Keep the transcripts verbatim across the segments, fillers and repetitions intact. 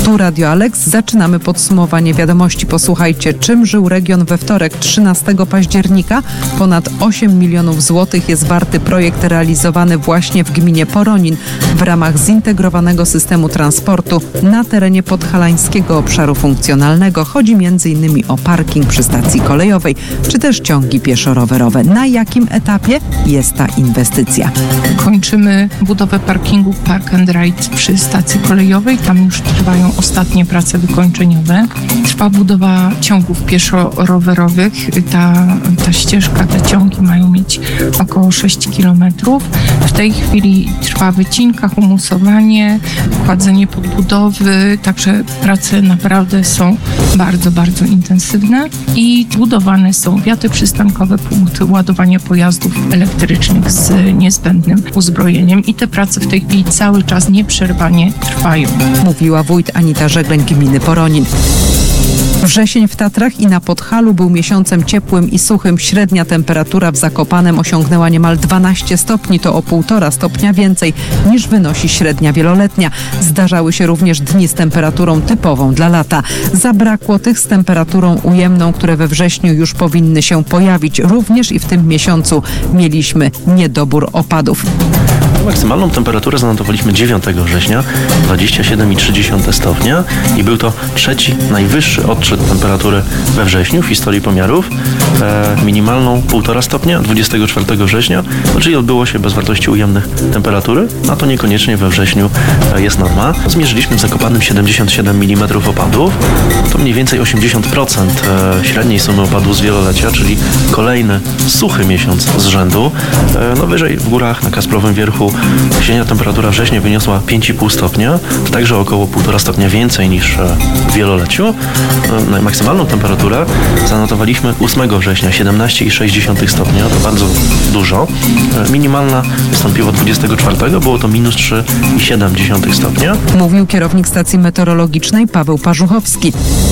Tu Radio Alex. Zaczynamy podsumowanie wiadomości. Posłuchajcie, czym żył region we wtorek, trzynastego października. Ponad osiem milionów złotych jest warty projekt realizowany właśnie w gminie Poronin w ramach zintegrowanego systemu transportu na terenie podhalańskiego obszaru funkcjonalnego. Chodzi między innymi o parking przy stacji kolejowej, czy też ciągi pieszo-rowerowe. Na jakim etapie jest ta inwestycja? Kończymy budowę parkingu Park and Ride przy stacji kolejowej. Tam już trwają ostatnie prace wykończeniowe. Trwa budowa ciągów pieszo-rowerowych. Ta, ta ścieżka, te ciągi mają mieć około sześć kilometrów. W tej chwili trwa wycinka, humusowanie, kładzenie podbudowy, także prace naprawdę są bardzo, bardzo intensywne i budowane są wiaty przystankowe, punkty ładowania pojazdów elektrycznych z niezbędnym uzbrojeniem i te prace w tej chwili cały czas nieprzerwanie trwają. Mówiła wójt Anita Żegleń gminy Poronin. Wrzesień w Tatrach i na Podhalu był miesiącem ciepłym i suchym. Średnia temperatura w Zakopanem osiągnęła niemal dwanaście stopni. To o półtora stopnia więcej niż wynosi średnia wieloletnia. Zdarzały się również dni z temperaturą typową dla lata. Zabrakło tych z temperaturą ujemną, które we wrześniu już powinny się pojawić. Również i w tym miesiącu mieliśmy niedobór opadów. Maksymalną temperaturę zanotowaliśmy dziewiątego września, dwadzieścia siedem przecinek trzy stopnia i był to trzeci najwyższy odczyt temperatury we wrześniu w historii pomiarów. E, minimalną półtora stopnia dwudziestego czwartego września, no, czyli odbyło się bez wartości ujemnych temperatury, a to niekoniecznie we wrześniu e, jest norma. Zmierzyliśmy w Zakopanem siedemdziesiąt siedem milimetrów opadów, to mniej więcej osiemdziesiąt procent e, średniej sumy opadów z wielolecia, czyli kolejny suchy miesiąc z rzędu. E, no wyżej w górach na Kasprowym Wierchu średnia temperatura września wyniosła pięć i pół stopnia, to także około półtora stopnia więcej niż w wieloleciu. Maksymalną temperaturę zanotowaliśmy ósmego września, siedemnaście i sześć stopnia, to bardzo dużo. Minimalna wystąpiła dwudziestego czwartego, było to minus trzy i siedem stopnia. Mówił kierownik stacji meteorologicznej Paweł Parzuchowski.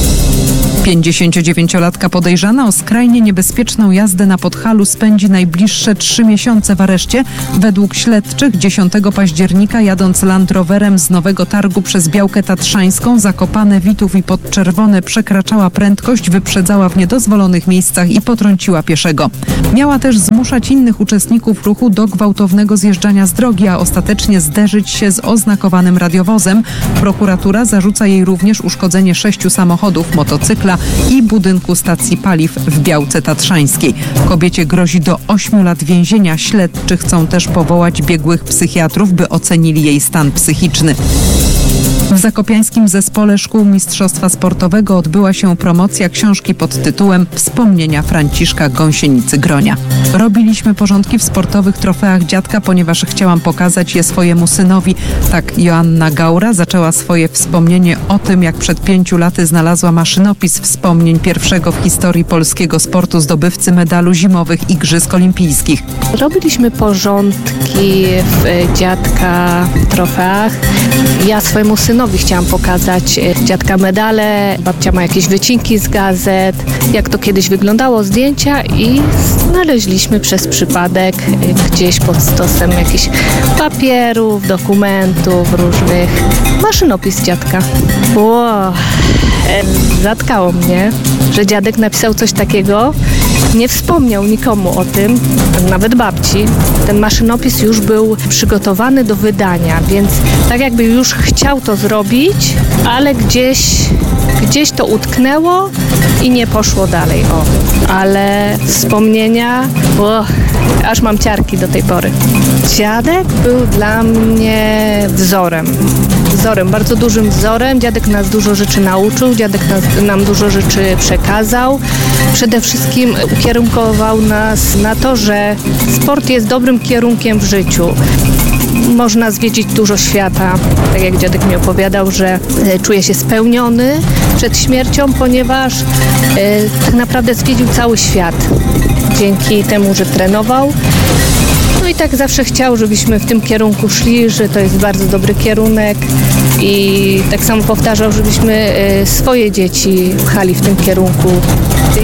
pięćdziesięciodziewięciolatka podejrzana o skrajnie niebezpieczną jazdę na Podhalu spędzi najbliższe trzy miesiące w areszcie. Według śledczych dziesiątego października jadąc Land Roverem z Nowego Targu przez Białkę Tatrzańską, Zakopane, Witów i Podczerwone przekraczała prędkość, wyprzedzała w niedozwolonych miejscach i potrąciła pieszego. Miała też zmuszać innych uczestników ruchu do gwałtownego zjeżdżania z drogi, a ostatecznie zderzyć się z oznakowanym radiowozem. Prokuratura zarzuca jej również uszkodzenie sześciu samochodów, motocykla i budynku stacji paliw w Białce Tatrzańskiej. Kobiecie grozi do ośmiu lat więzienia. Śledczy chcą też powołać biegłych psychiatrów, by ocenili jej stan psychiczny. W zakopiańskim zespole szkół mistrzostwa sportowego odbyła się promocja książki pod tytułem Wspomnienia Franciszka Gąsienicy-Gronia. Robiliśmy porządki w sportowych trofeach dziadka, ponieważ chciałam pokazać je swojemu synowi. Tak Joanna Gaura zaczęła swoje wspomnienie o tym, jak przed pięciu laty znalazła maszynopis wspomnień pierwszego w historii polskiego sportu zdobywcy medalu zimowych Igrzysk Olimpijskich. Robiliśmy porządki w dziadka trofeach. Ja swojemu synowi chciałam pokazać dziadka medale, babcia ma jakieś wycinki z gazet, jak to kiedyś wyglądało, zdjęcia i znaleźliśmy przez przypadek gdzieś pod stosem jakichś papierów, dokumentów różnych maszynopis dziadka. Wow. Zatkało mnie, że dziadek napisał coś takiego, nie wspomniał nikomu o tym, nawet babci. Ten maszynopis już był przygotowany do wydania, więc tak jakby już chciał to zrobić, ale gdzieś, gdzieś to utknęło i nie poszło dalej. O. Ale wspomnienia, o, aż mam ciarki do tej pory. Dziadek był dla mnie wzorem. Wzorem, bardzo dużym wzorem. Dziadek nas dużo rzeczy nauczył, dziadek nas, nam dużo rzeczy przekazał. Przede wszystkim ukierunkował nas na to, że sport jest dobrym kierunkiem w życiu. Można zwiedzić dużo świata, tak jak dziadek mi opowiadał, że czuje się spełniony przed śmiercią, ponieważ e, tak naprawdę zwiedził cały świat dzięki temu, że trenował. No i tak zawsze chciał, żebyśmy w tym kierunku szli, że to jest bardzo dobry kierunek i tak samo powtarzał, żebyśmy swoje dzieci pchali w tym kierunku.